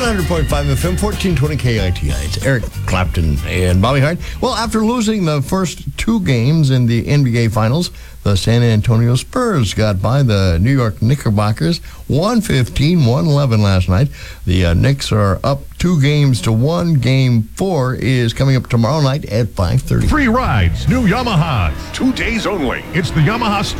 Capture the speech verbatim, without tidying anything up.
hundred point five F M, fourteen twenty K I T I. It's Eric Clapton and Bobby Hart. Well, after losing the first two games in the N B A Finals, the San Antonio Spurs got by the New York Knickerbockers one fifteen, one eleven last night. The uh, Knicks are up two games to one. Game four is coming up tomorrow night at five thirty. Free rides, new Yamahas. Two days only. It's the Yamaha